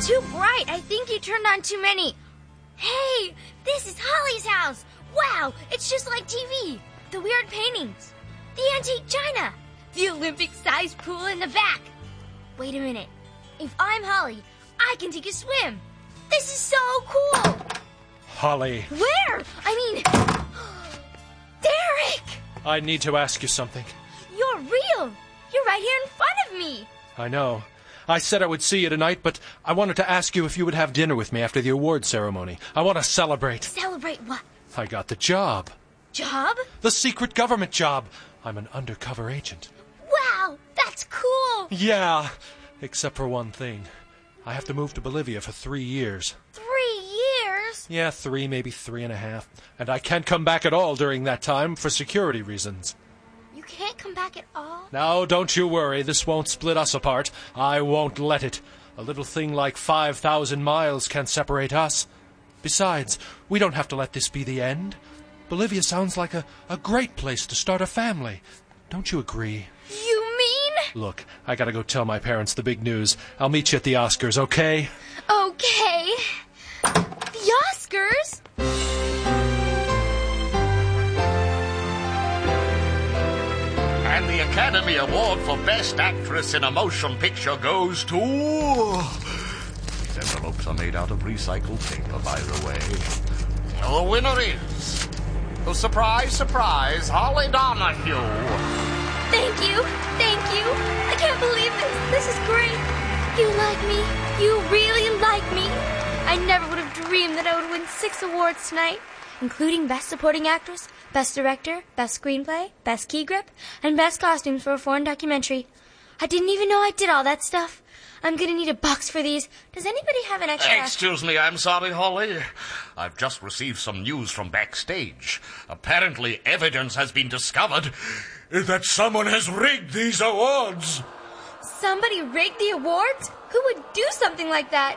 too bright. I think you turned on too many. Hey, this is Holly's house. Wow, it's just like TV. The weird paintings. The antique china. The Olympic-sized pool in the back. Wait a minute. If I'm Holly, I can take a swim. This is so cool. Holly. Where? Derek! I need to ask you something. You're real. You're right here in front of me. I know. I said I would see you tonight, but I wanted to ask you if you would have dinner with me after the award ceremony. I want to celebrate. Celebrate what? I got the job. Job? The secret government job. I'm an undercover agent. Wow, that's cool. Yeah, except for one thing. I have to move to Bolivia for 3 years. 3 years? Yeah, 3, maybe 3.5. And I can't come back at all during that time for security reasons. You can't come back at all? Now, don't you worry. This won't split us apart. I won't let it. A little thing like 5,000 miles can't separate us. Besides, we don't have to let this be the end. Bolivia sounds like a great place to start a family. Don't you agree? You mean? Look, I gotta go tell my parents the big news. I'll meet you at the Oscars, okay? Okay. The Oscars? And the Academy Award for Best Actress in a Motion Picture goes to... These envelopes are made out of recycled paper, by the way. The winner is... Oh, surprise, surprise, Holly Donahue. Thank you. Thank you. I can't believe this. This is great. You like me. You really like me. I never would have dreamed that I would win 6 awards tonight, including Best Supporting Actress, Best Director, Best Screenplay, Best Key Grip, and Best Costumes for a foreign documentary. I didn't even know I did all that stuff. I'm gonna need a box for these. Does anybody have an extra... Excuse me, I'm sorry, Holly. I've just received some news from backstage. Apparently, evidence has been discovered that someone has rigged these awards. Somebody rigged the awards? Who would do something like that?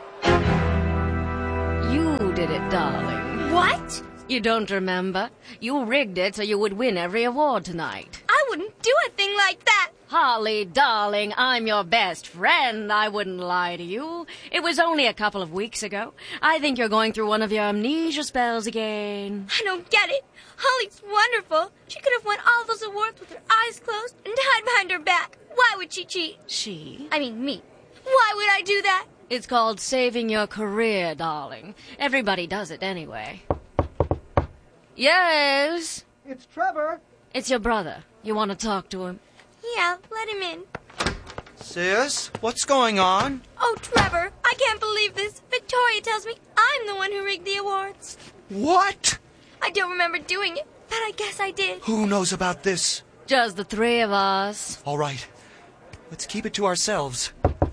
You did it, darling. What? You don't remember? You rigged it so you would win every award tonight. I wouldn't do a thing like that. Holly, darling, I'm your best friend. I wouldn't lie to you. It was only a couple of weeks ago. I think you're going through one of your amnesia spells again. I don't get it. Holly's wonderful. She could have won all those awards with her eyes closed and tied behind her back. Why would she cheat? She? I mean, me. Why would I do that? It's called saving your career, darling. Everybody does it anyway. Yes? It's Trevor. It's your brother. You want to talk to him? Yeah, let him in. Sis, what's going on? Oh, Trevor, I can't believe this. Victoria tells me I'm the one who rigged the awards. What? I don't remember doing it, but I guess I did. Who knows about this? Just the 3 of us. All right. Let's keep it to ourselves.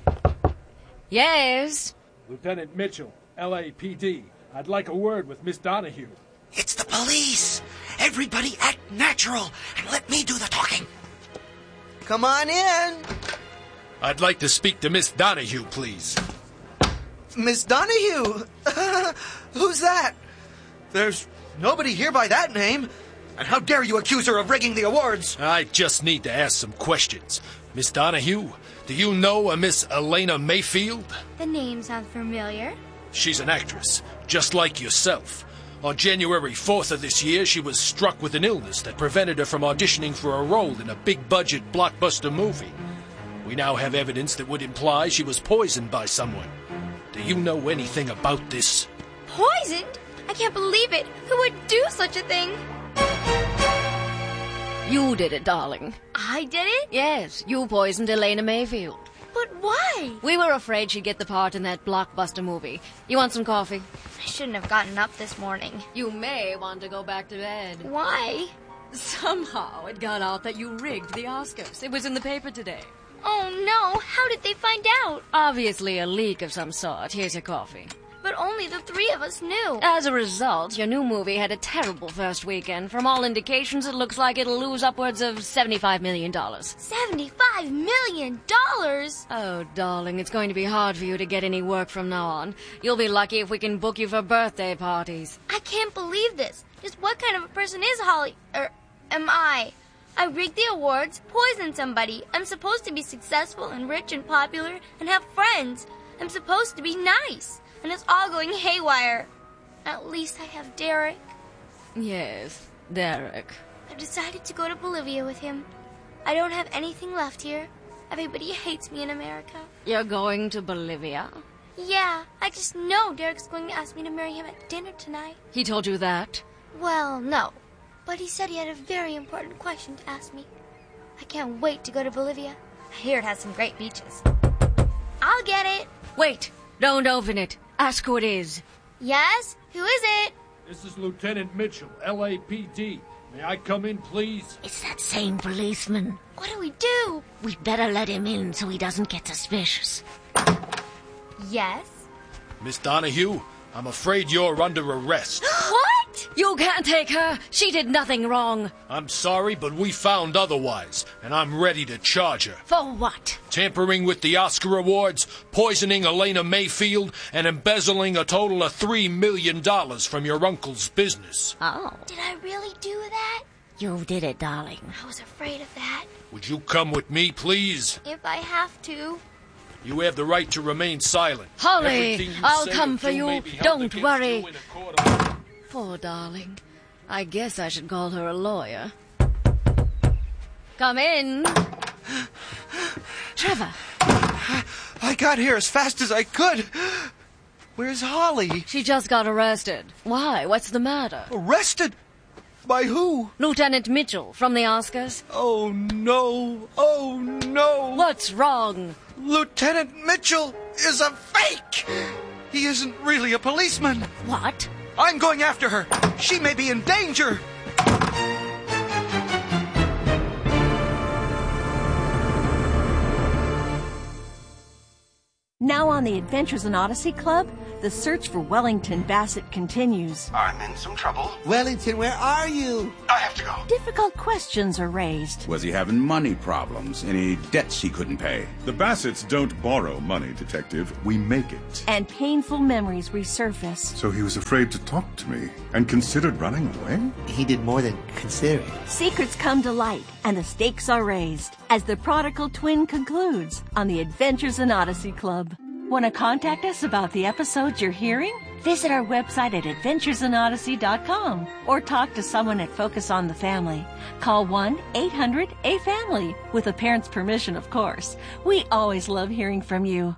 Yes? Lieutenant Mitchell, LAPD. I'd like a word with Miss Donahue. It's the police. Everybody act natural and let me do the talking. Come on in. I'd like to speak to Miss Donahue, please. Miss Donahue? Who's that? There's nobody here by that name. And how dare you accuse her of rigging the awards? I just need to ask some questions. Miss Donahue, do you know a Miss Elena Mayfield? The name sounds familiar. She's an actress, just like yourself. On January 4th of this year, she was struck with an illness that prevented her from auditioning for a role in a big-budget blockbuster movie. We now have evidence that would imply she was poisoned by someone. Do you know anything about this? Poisoned? I can't believe it. Who would do such a thing? You did it, darling. I did it? Yes, you poisoned Elena Mayfield. But why? We were afraid she'd get the part in that blockbuster movie. You want some coffee? I shouldn't have gotten up this morning. You may want to go back to bed. Why? Somehow it got out that you rigged the Oscars. It was in the paper today. Oh, no. How did they find out? Obviously a leak of some sort. Here's your coffee. But only the 3 of us knew. As a result, your new movie had a terrible first weekend. From all indications, it looks like it'll lose upwards of $75 million. $75 million? Oh, darling, it's going to be hard for you to get any work from now on. You'll be lucky if we can book you for birthday parties. I can't believe this. Just what kind of a person is Holly? Am I? I rigged the awards, poisoned somebody. I'm supposed to be successful and rich and popular and have friends. I'm supposed to be nice, and it's all going haywire. At least I have Derek. Yes, Derek. I've decided to go to Bolivia with him. I don't have anything left here. Everybody hates me in America. You're going to Bolivia? Yeah, I just know Derek's going to ask me to marry him at dinner tonight. He told you that? Well, no. But he said he had a very important question to ask me. I can't wait to go to Bolivia. I hear it has some great beaches. I'll get it. Wait, don't open it. Ask who it is. Yes? Who is it? This is Lieutenant Mitchell, LAPD. May I come in, please? It's that same policeman. What do we do? We'd better let him in so he doesn't get suspicious. Yes? Miss Donahue, I'm afraid you're under arrest. What? You can't take her. She did nothing wrong. I'm sorry, but we found otherwise, and I'm ready to charge her. For what? Tampering with the Oscar Awards, poisoning Elena Mayfield, and embezzling a total of $3 million from your uncle's business. Oh, Did I really do that? you did it, darling. I was afraid of that. Would you come with me, please? If I have to. You have the right to remain silent. Holly, Everything you I'll say come or for do you. may be held Don't against worry. you in a court of- Poor darling. I guess I should call her a lawyer. Come in. Trevor. I got here as fast as I could. Where's Holly? She just got arrested. Why? What's the matter? Arrested? By who? Lieutenant Mitchell from the Oscars. Oh, no. Oh, no. What's wrong? Lieutenant Mitchell is a fake. He isn't really a policeman. What? I'm going after her. She may be in danger. Now on the Adventures in Odyssey Club, the search for Wellington Bassett continues. I'm in some trouble. Wellington, where are you? I have to go. Difficult questions are raised. Was he having money problems? Any debts he couldn't pay? The Bassets don't borrow money, Detective. We make it. And painful memories resurface. So he was afraid to talk to me and considered running away? He did more than consider it. Secrets come to light, and the stakes are raised as the prodigal twin concludes on the Adventures in Odyssey Club. Want to contact us about the episodes you're hearing? Visit our website at adventuresinodyssey.com or talk to someone at Focus on the Family. Call 1-800-A-FAMILY, with a parent's permission, of course. We always love hearing from you.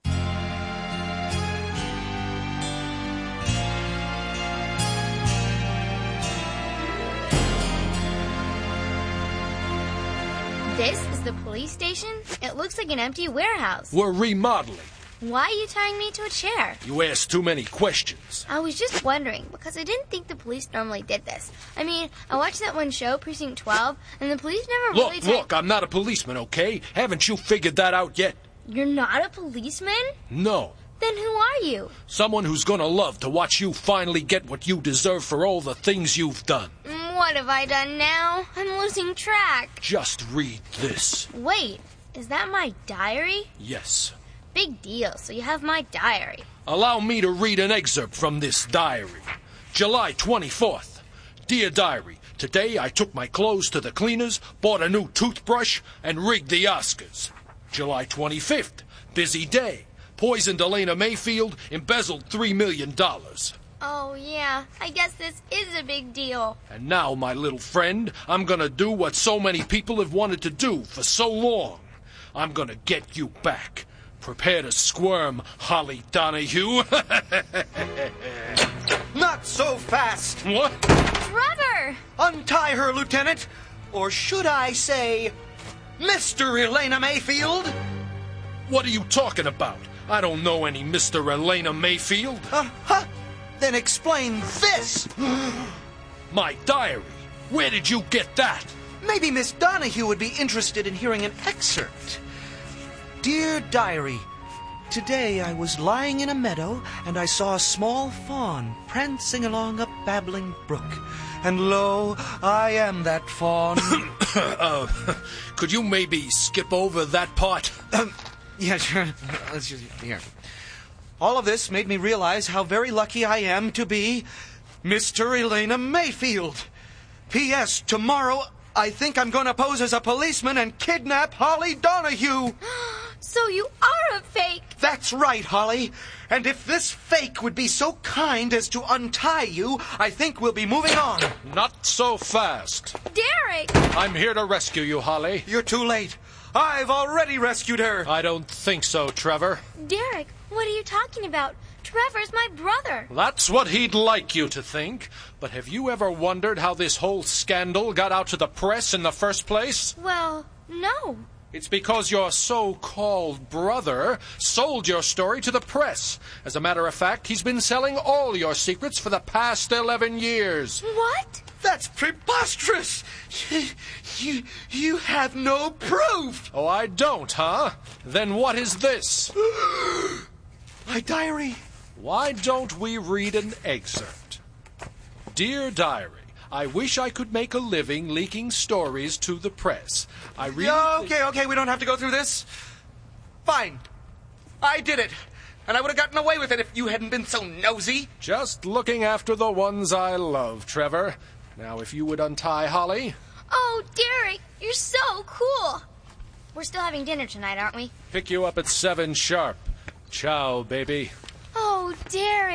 This is the police station? It looks like an empty warehouse. We're remodeling. Why are you tying me to a chair? You asked too many questions. I was just wondering, because I didn't think the police normally did this. I mean, I watched that one show, Precinct 12, and the police never really... Look, I'm not a policeman, okay? Haven't you figured that out yet? You're not a policeman? No. Then who are you? Someone who's gonna love to watch you finally get what you deserve for all the things you've done. What have I done now? I'm losing track. Just read this. Wait, is that my diary? Yes. Big deal, so you have my diary. Allow me to read an excerpt from this diary. July 24th. Dear Diary, today I took my clothes to the cleaners, bought a new toothbrush, and rigged the Oscars. July 25th. Busy day. Poisoned Elena Mayfield, embezzled $3 million. Oh, yeah, I guess this is a big deal. And now, my little friend, I'm gonna do what so many people have wanted to do for so long. I'm gonna get you back. Prepare to squirm, Holly Donahue. Not so fast. What? Trevor! Untie her, Lieutenant. Or should I say, Mr. Elena Mayfield? What are you talking about? I don't know any Mr. Elena Mayfield. Huh? Then explain this. My diary. Where did you get that? Maybe Miss Donahue would be interested in hearing an excerpt. Dear Diary, today I was lying in a meadow and I saw a small fawn prancing along a babbling brook. And lo, I am that fawn. Could you maybe skip over that part? Yeah, sure. Let's just, here. All of this made me realize how very lucky I am to be Mr. Elena Mayfield. P.S. Tomorrow, I think I'm going to pose as a policeman and kidnap Holly Donahue. So you are a fake. That's right, Holly. And if this fake would be so kind as to untie you, I think we'll be moving on. Not so fast. Derek! I'm here to rescue you, Holly. You're too late. I've already rescued her. I don't think so, Trevor. Derek, what are you talking about? Trevor's my brother. That's what he'd like you to think. But have you ever wondered how this whole scandal got out to the press in the first place? Well, no. It's because your so-called brother sold your story to the press. As a matter of fact, he's been selling all your secrets for the past 11 years. What? That's preposterous. You have no proof. Oh, I don't, huh? Then what is this? My diary. Why don't we read an excerpt? Dear Diary, I wish I could make a living leaking stories to the press. I really... Okay, we don't have to go through this. Fine. I did it. And I would have gotten away with it if you hadn't been so nosy. Just looking after the ones I love, Trevor. Now, if you would untie Holly. Oh, Derek, you're so cool. We're still having dinner tonight, aren't we? Pick you up at 7 sharp. Ciao, baby. Oh, Derek.